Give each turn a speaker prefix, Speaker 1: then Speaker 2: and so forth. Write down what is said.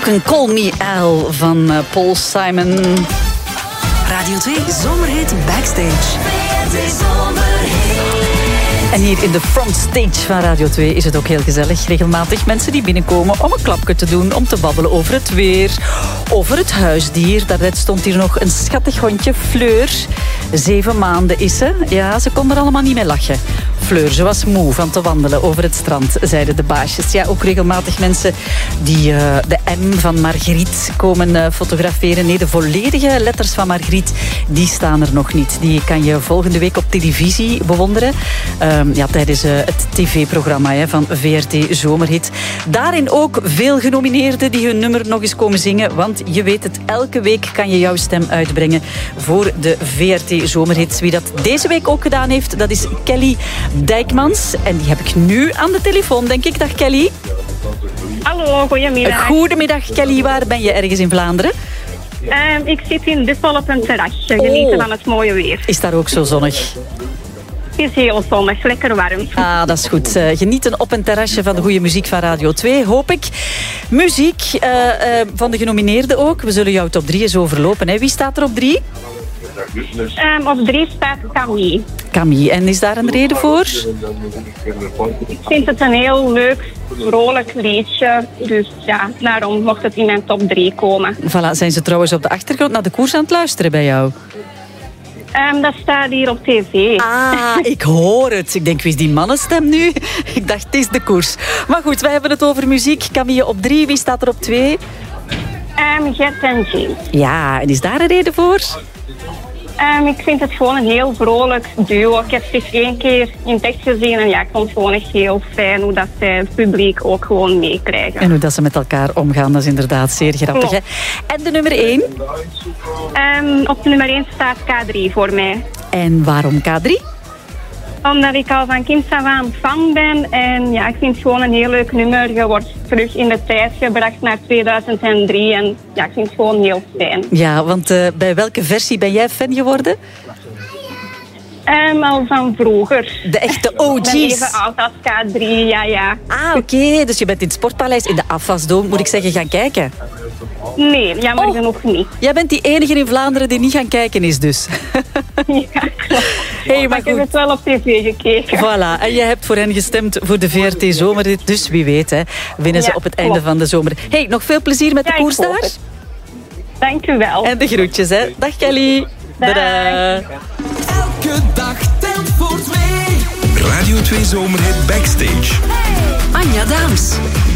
Speaker 1: You Can Call Me Al van Paul Simon.
Speaker 2: Radio 2 Zomerhit Backstage.
Speaker 1: En hier in de frontstage van Radio 2 is het ook heel gezellig. Regelmatig mensen die binnenkomen om een klapje te doen, om te babbelen over het weer, over het huisdier. Daarnet stond hier nog een schattig hondje, Fleur. 7 maanden is ze. Ja, ze kon er allemaal niet mee lachen. Fleur, ze was moe van te wandelen over het strand, zeiden de baasjes. Ja, ook regelmatig mensen die de M van Margriet komen fotograferen. Nee, de volledige letters van Margriet, die staan er nog niet. Die kan je volgende week op televisie bewonderen. Tijdens het tv-programma van VRT Zomerhit. Daarin ook veel genomineerden die hun nummer nog eens komen zingen. Want je weet het, elke week kan je jouw stem uitbrengen voor de VRT Zomerhits. Wie dat deze week ook gedaan heeft, dat is Kelly Dijkmans. En die heb ik nu aan de telefoon, denk ik. Dag Kelly.
Speaker 3: Hallo, goedemiddag.
Speaker 1: Goedemiddag Kelly, waar ben je ergens in Vlaanderen?
Speaker 3: Ik zit in Dussel op een terrasje, genieten van het mooie weer.
Speaker 1: Is daar ook zo zonnig?
Speaker 3: Het is heel zonnig, lekker warm.
Speaker 1: Ah, dat is goed. Genieten op een terrasje van de goede muziek van Radio 2, hoop ik. Muziek van de genomineerden ook. We zullen jouw top 3 eens overlopen. Hè. Wie staat er op 3?
Speaker 3: Op 3 staat Camille.
Speaker 1: Camille, en is daar een reden voor?
Speaker 3: Ik vind het een heel leuk, vrolijk liedje. Dus ja, daarom mocht het in mijn top 3 komen.
Speaker 1: Voilà, zijn ze trouwens op de achtergrond naar de koers aan het luisteren bij jou?
Speaker 3: Dat staat hier op tv.
Speaker 1: Ah, ik hoor het. Ik denk, wie is die mannenstem nu? Ik dacht, het is de koers. Maar goed, wij hebben het over muziek. Camille op 3, wie staat er op 2?
Speaker 3: Gert en James.
Speaker 1: Ja, en is daar een reden voor?
Speaker 3: Ik vind het gewoon een heel vrolijk duo. Ik heb het 1 keer in tekst gezien en ja, ik vond het gewoon echt heel fijn hoe dat zij het publiek ook gewoon meekrijgen. En
Speaker 1: hoe dat ze met elkaar omgaan, dat is inderdaad zeer grappig. Hè? En de nummer 1?
Speaker 3: Op nummer 1 staat K3 voor mij.
Speaker 1: En waarom K3?
Speaker 3: Omdat ik al van kinds af aan fan ben. En ja, ik vind het gewoon een heel leuk nummer. Je wordt terug in de tijd gebracht naar 2003. En ja, ik vind het gewoon heel fijn.
Speaker 1: Ja, want bij welke versie ben jij fan geworden?
Speaker 3: Al van vroeger.
Speaker 1: De echte OG's.
Speaker 3: Ik ben even oud als K3, ja.
Speaker 1: Ah, oké. Dus je bent in het Sportpaleis in de afwasdome, moet ik zeggen, gaan kijken?
Speaker 3: Nee, jammer genoeg niet.
Speaker 1: Jij bent die enige in Vlaanderen die niet gaan kijken is dus.
Speaker 3: Ja, klopt.
Speaker 1: Hey, maar
Speaker 3: ik heb het wel op tv gekeken.
Speaker 1: Voilà, en je hebt voor hen gestemd voor de VRT Zomerhit. Dus wie weet, hè, winnen ze op het einde van de zomer. Hey, nog veel plezier met de koers daar.
Speaker 3: Dank u wel.
Speaker 1: En de groetjes, hè. Dag Kelly.
Speaker 3: Dag.
Speaker 4: Elke dag telt voor 2. Radio 2 Zomerhit Backstage.
Speaker 2: Anja Daams.